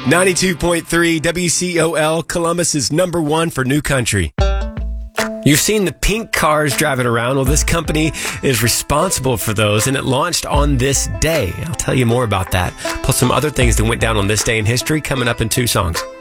92.3 WCOL, Columbus is number one for new country. You've seen the pink cars driving around. Well, this company is responsible for those, and it launched on this day. I'll tell you more about that. Plus some other things that went down on this day in history coming up in 2 songs.